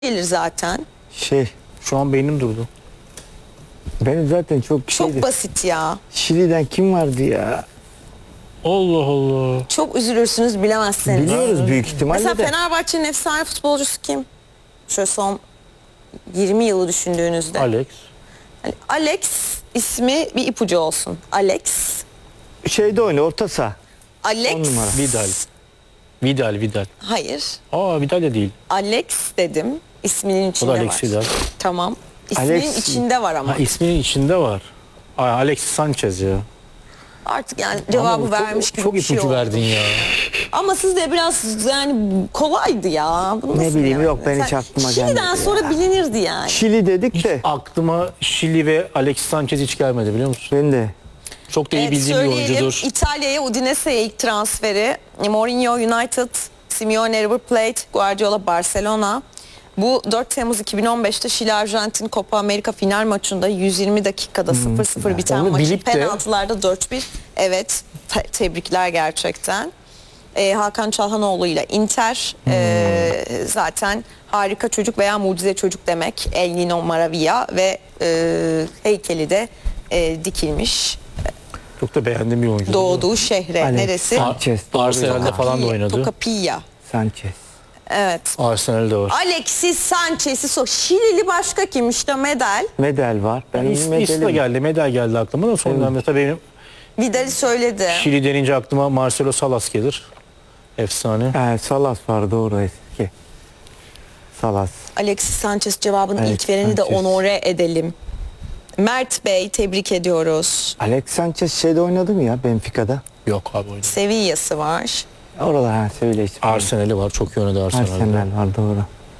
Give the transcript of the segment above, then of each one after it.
gelir zaten. Şu an beynim durdu. Benim zaten çok Çok basit ya. Şili'den kim vardı ya? Allah Allah. Çok üzülürsünüz bilemezseniz. Biliyoruz büyük ihtimalle Mesela de. Fenerbahçe'nin efsane futbolcusu kim? Şöyle son 20 yılı düşündüğünüzde. Alex. Hani Alex ismi bir ipucu olsun. Alex. Şeyde oynuyor, orta saha. Alex. 10 numara. Vidal. Hayır. Vidal de değil. Alex dedim. İsminin O da içinde Alex var. Vidal. Tamam. İsminin Alex- içinde var ama. İsminin içinde var. Alex Sanchez ya. Artık yani cevabı Ama vermiş gibi çok bir şey ipucu oldu. verdin ya. Ama siz de biraz yani kolaydı ya. Bu Ne nasıl bileyim, yani? yok, ben hiç Sen- aklıma Şili'den gelmedi sonra ya. bilinirdi yani. Şili dedik de. Aklıma Şili ve Alex Sanchez hiç gelmedi biliyor musun? Ben de. Çok da iyi Evet, bildiğim bir söyleyelim. oyuncudur. İtalya'ya Udinese'ye ilk transferi. Mourinho United, Simeone River Plate, Guardiola Barcelona. Bu 4 Temmuz 2015'te Şili-Arjantin Copa Amerika final maçında 120 dakikada 0-0 biten Onu maçı. bilip de- Penaltılarda 4-1. Evet, tebrikler gerçekten. Hakan Çalhanoğlu ile Inter zaten harika çocuk veya mucize çocuk demek. El Nino Maravilla ve heykeli de dikilmiş. Çok da beğendiğim bir oyuncu. Doğduğu şehre. Alex Neresi? Sanchez. doğru Arsenal'de ya. falan da oynadı. Tocapilla. Sanchez. Evet. Arsenal'de var. Alexis Sanchez'i Şilili başka kim? İşte Medel. Medel var. Benim İsmi Medel'im. geldi, Medel geldi aklıma da son dönemde tabii benim Vidal'i söyledi. Şili denince aklıma Marcelo Salas gelir. Efsane. Salas var, doğru, eski. Salas. Alexis Sanchez cevabını Alex ilk vereni de Sanchez. onore edelim. Mert Bey tebrik ediyoruz. Alex Sanchez şeyde oynadı mı ya, Benfica'da? Yok abi oynadı. Sevilla'sı var. Oralar söyle işte. Arsenal'i var. Çok iyi oynadı Arsenal'de. Arsenal var, doğru.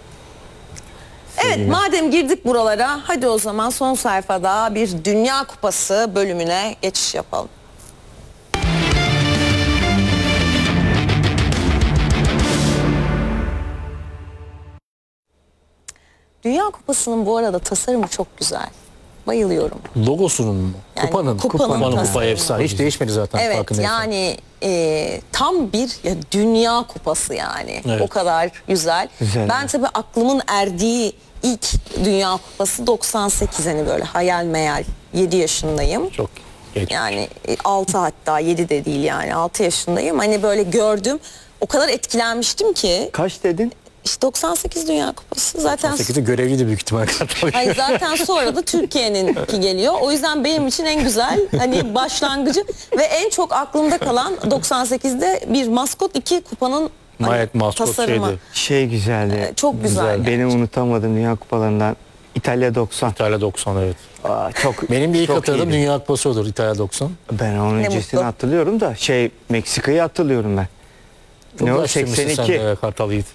Evet, madem girdik buralara, hadi o zaman son sayfada bir Dünya Kupası bölümüne geçiş yapalım. Dünya Kupası'nın bu arada tasarımı çok güzel. Bayılıyorum. Logosunun mu? Yani Kupanın. kupanın Kupa tasarımı. efsane. Hiç değişmedi zaten. Evet, farkındaysan. yani tam bir Dünya Kupası yani. Evet. O kadar güzel. Güzel. Ben tabii aklımın erdiği ilk Dünya Kupası 98, hani böyle hayal meyal 7 yaşındayım. Çok geç. Yani 6, hatta 7 de değil, yani 6 yaşındayım. Hani böyle gördüm. O kadar etkilenmiştim ki. Kaç dedin? İşte 98 Dünya Kupası zaten. 8'de görevliydi büyük ihtimal. Hayır, zaten sonra da Türkiye'ninki geliyor. O yüzden benim için en güzel hani başlangıcı ve en çok aklımda kalan 98'de bir maskot, 2 kupanın hani Evet, maskot tasarımı. şeydi. Güzeldi. Çok güzel. Benim unutamadığım Dünya Kupalarından İtalya 90. İtalya 90 evet. Çok. Benim bir ilk çok hatırladığım iyiydi. Dünya Kupası olur İtalya 90. Ben onun Ne öncesini mutlu. hatırlıyorum da Meksika'yı hatırlıyorum ben. Çok Ne o, yaşlıymışsın 82. sen de Kartal Yiğit.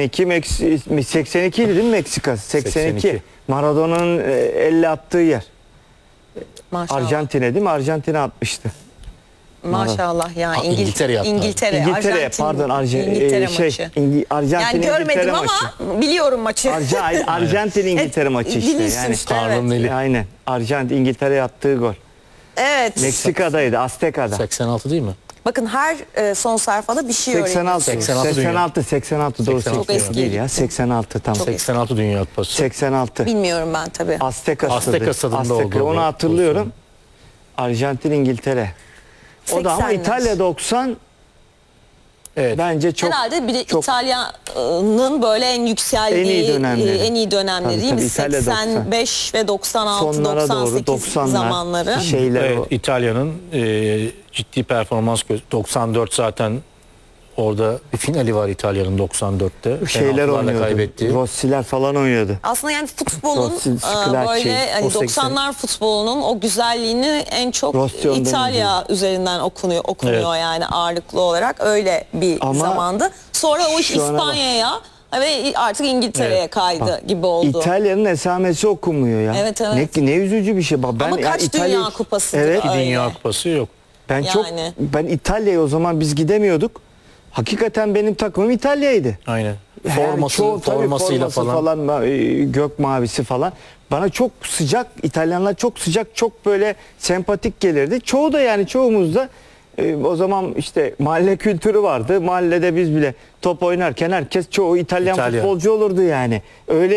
82 idi değil mi Meksika? 82. 82. Maradona'nın elle attığı yer. Maşallah. Arjantin'e değil mi? Arjantin'e atmıştı. Maşallah ya. İngiltere yaptı. İngiltere, İngiltere, Arjantin, pardon, İngiltere maçı. Arjantin Yani görmedim İngiltere ama maçı. biliyorum maçı. Arjantin İngiltere maçı işte. Bilirsin Yani. işte, Tanrı'nın evet. eli. Aynen. Arjantin İngiltere'ye attığı gol. Evet. Meksika'daydı, Azteka'da. 86 değil mi? Bakın her son sayfada bir şey 86. 86 86 doğru. 86 Çok eski değil ya. gitti. 86 tam. 86 Dünya Kupası. 86. Bilmiyorum ben tabii. Azteka Azteka stadında oldu Onu bu. hatırlıyorum. Arjantin İngiltere. O da ama 80'ler. İtalya 90 Evet. bence çok Herhalde bir de çok- İtalya'nın böyle en yükseldiği, En iyi dönemleri. en iyi dönemleri Tabii, değil mi? tabii, İtalya 85 ve 96, sonlara doğru 98 90'lar zamanları. şeyler Evet, o. İtalya'nın ciddi performans 94 zaten orada bir finali var İtalya'nın 94'te. Şeyler Penaltılarla oynuyordu. kaybetti. Rossi'ler falan oynuyordu. Aslında yani futbolun Rossi, Scalacci, böyle hani o 80 90'lar futbolunun o güzelliğini en çok Rossi ondan İtalya üzerinden okunuyor Evet. yani ağırlıklı olarak öyle bir Ama zamandı. Sonra o iş şu ana bak. İspanya'ya ve artık İngiltere'ye Evet. kaydı gibi oldu. İtalya'nın esamesi okunmuyor ya. Evet, evet. Ne üzücü bir şey. Bak, ben Ama ya kaç Dünya Kupası'dır Evet. öyle. Dünya Kupası yok. Ben Yani. ben İtalya'ya, o zaman biz gidemiyorduk. Hakikaten benim takımım İtalya'ydı. Aynen. Yani Formasıyla forması falan. gök mavisi falan. Bana çok sıcak, İtalyanlar çok sıcak, çok böyle sempatik gelirdi. Çoğu da, yani çoğumuz da O zaman işte mahalle kültürü vardı. Mahallede biz bile top oynarken herkes çoğu İtalyan İtalya. futbolcu olurdu yani. Öyle